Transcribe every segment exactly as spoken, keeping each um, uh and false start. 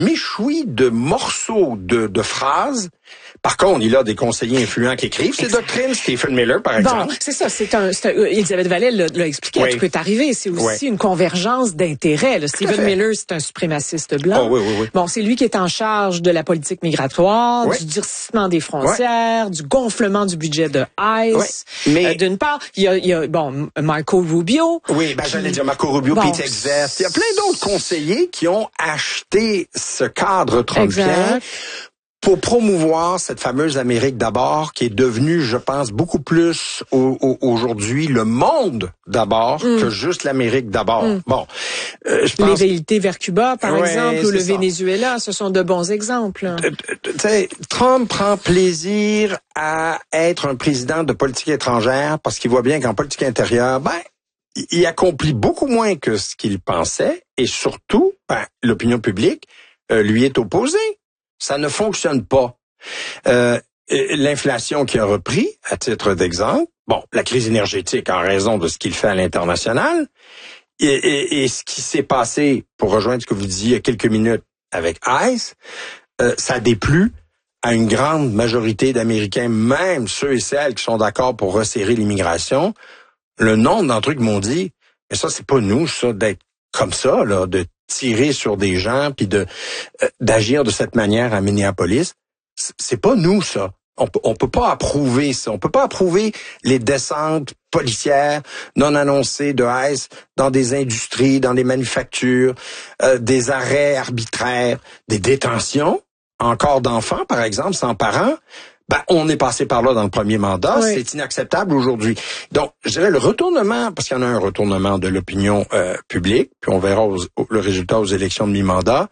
méchoui de morceaux de, de phrases. Par contre, il a des conseillers influents qui écrivent ces doctrines. Stephen Miller, par exemple. Bon, c'est ça. C'est un, c'est un Elisabeth Vallée l'a, l'a expliqué. Oui. Tout peut arriver. C'est aussi oui. une convergence d'intérêts. Là. Stephen Miller, c'est un suprémaciste blanc. Oh, oui, oui, oui. Bon, c'est lui qui est en charge de la politique migratoire, oui. du durcissement des frontières, oui. du gonflement du budget de ICE. Oui. Mais euh, d'une part, il y a, il y a bon Marco Rubio. Oui, ben qui... j'allais dire Marco Rubio, bon. Pete Hegseth. Il y a plein d'autres conseillers qui ont acheté ce cadre trumpien pour promouvoir cette fameuse Amérique d'abord, qui est devenue, je pense, beaucoup plus au, au, aujourd'hui le monde d'abord mm. que juste l'Amérique d'abord. Mm. Bon, euh, je pense... Les velléités vers Cuba, par ouais, exemple, ou le ça. Venezuela, ce sont de bons exemples. Tu sais, Trump prend plaisir à être un président de politique étrangère parce qu'il voit bien qu'en politique intérieure, ben, il accomplit beaucoup moins que ce qu'il pensait et surtout, ben, l'opinion publique euh, lui est opposée. Ça ne fonctionne pas. Euh, l'inflation qui a repris, à titre d'exemple, bon, la crise énergétique en raison de ce qu'il fait à l'international, et, et, et ce qui s'est passé, pour rejoindre ce que vous disiez il y a quelques minutes avec ICE, euh, ça déplut à une grande majorité d'Américains, même ceux et celles qui sont d'accord pour resserrer l'immigration. Le nombre d'entre eux qui m'ont dit, mais ça, c'est pas nous, ça, d'être comme ça, là, de tirer sur des gens puis de euh, d'agir de cette manière à Minneapolis, c'est pas nous ça. On peut on peut pas approuver ça. On peut pas approuver les descentes policières non annoncées de ICE dans des industries, dans des manufactures, euh, des arrêts arbitraires, des détentions, encore d'enfants par exemple sans parents. Ben, on est passé par là dans le premier mandat. Oui. C'est inacceptable aujourd'hui. Donc, je dirais le retournement, parce qu'il y en a un retournement de l'opinion euh, publique, puis on verra aux, le résultat aux élections de mi-mandat.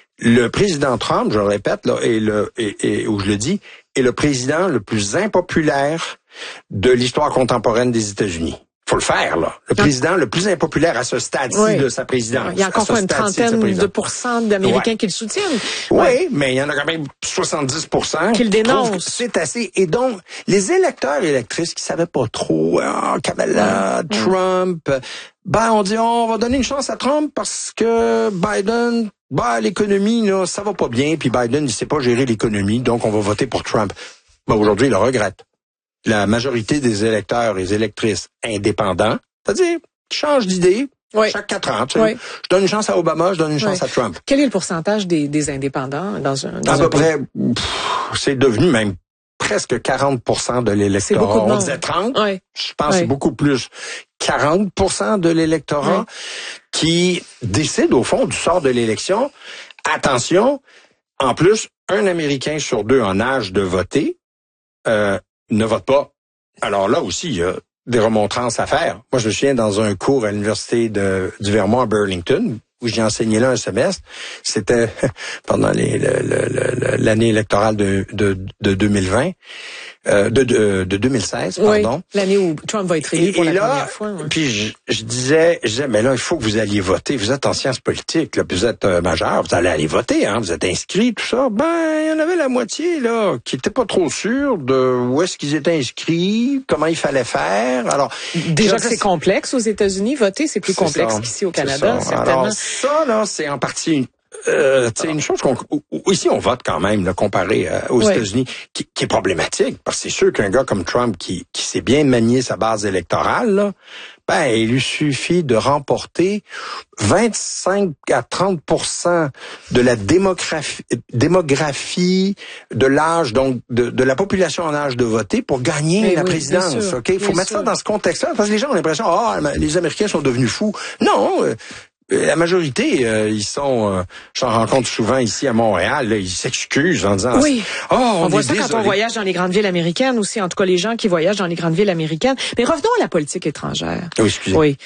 Le président Trump, je le répète, là, est le, et, et où je le dis, est le président le plus impopulaire de l'histoire contemporaine des États-Unis. Faut le faire, là. Le non. président le plus impopulaire à ce stade-ci oui. de sa présidence. Il y a encore une trentaine de, de pourcents d'Américains ouais. qui le soutiennent. Oui, ouais. mais il y en a quand même soixante-dix pour cent qui le dénoncent. C'est assez. Et donc, les électeurs et électrices qui savaient pas trop, oh, Kamala, ouais. Trump, ben, on dit, oh, on va donner une chance à Trump parce que Biden, ben, l'économie, là, ça va pas bien, puis Biden, il sait pas gérer l'économie, donc on va voter pour Trump. Ben, aujourd'hui, il le regrette. La majorité des électeurs et des électrices indépendants, c'est-à-dire qui changent d'idée oui. chaque quatre ans. Tu sais, oui. Je donne une chance à Obama, je donne une chance oui. à Trump. Quel est le pourcentage des, des indépendants dans un dans À un peu pays? près, pff, c'est devenu même presque quarante pour cent de l'électorat. C'est beaucoup de On disait trente, oui. je pense oui. que c'est beaucoup plus. quarante pour cent de l'électorat oui. qui décide au fond du sort de l'élection. Attention, en plus, un Américain sur deux en âge de voter euh, ne vote pas. Alors là aussi, il y a des remontrances à faire. Moi, je me souviens dans un cours à l'université de, du Vermont à Burlington, où j'ai enseigné là un semestre. C'était pendant les, le, le, le, l'année électorale de, de, de deux mille vingt, euh, de, de, de deux mille seize, oui, pardon. L'année où Trump va être élu pour et la là, première fois. Ouais. Puis je, je disais, je disais, mais là, il faut que vous alliez voter. Vous êtes en sciences politiques, là, puis vous êtes euh, majeur, vous allez aller voter, hein, vous êtes inscrits, tout ça. Ben, il y en avait la moitié là qui était pas trop sûrs de où est-ce qu'ils étaient inscrits, comment il fallait faire. Alors déjà que c'est complexe aux États-Unis, voter, c'est plus c'est complexe ça, qu'ici au Canada, ça. certainement. Alors ça là, c'est en partie une Euh, c'est une chose qu'on ici on vote quand même là, comparé euh, aux ouais. États-Unis qui, qui est problématique parce que c'est sûr qu'un gars comme Trump qui qui sait bien manier sa base électorale là, ben il lui suffit de remporter vingt-cinq à trente pour cent de la démographie démographie de l'âge donc de, de la population en âge de voter pour gagner Mais la oui, présidence. OK, il faut mettre sûr. ça dans ce contexte-là parce que les gens ont l'impression ah oh, les Américains sont devenus fous. Non, euh, la majorité, euh, ils sont, euh, j'en rencontre souvent ici à Montréal, là, ils s'excusent en disant, oui, oh, on, on voit ça désolé. Quand on voyage dans les grandes villes américaines aussi, en tout cas les gens qui voyagent dans les grandes villes américaines. Mais revenons à la politique étrangère. Oui, excusez. Oui.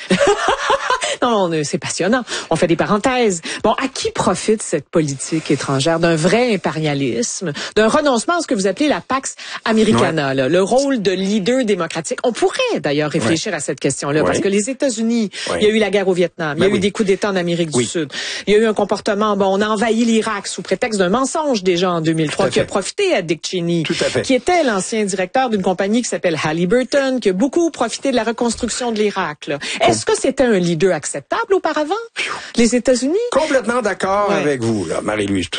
Non, c'est passionnant. On fait des parenthèses. Bon, à qui profite cette politique étrangère d'un vrai impérialisme, d'un renoncement à ce que vous appelez la Pax Americana, ouais. là, le rôle de leader démocratique? On pourrait d'ailleurs réfléchir ouais. à cette question-là, ouais. parce que les États-Unis, ouais. il y a eu la guerre au Vietnam, ben il y a oui. eu des coups d'État en Amérique oui. du Sud, il y a eu un comportement, bon, on a envahi l'Irak sous prétexte d'un mensonge déjà en deux mille trois, qui a profité à Dick Cheney, qui était l'ancien directeur d'une compagnie qui s'appelle Halliburton, qui a beaucoup profité de la reconstruction de l'Irak. Là. Est-ce que c'était un leader acceptable auparavant, les États-Unis? Complètement d'accord ouais. avec vous, là, Marie-Louise.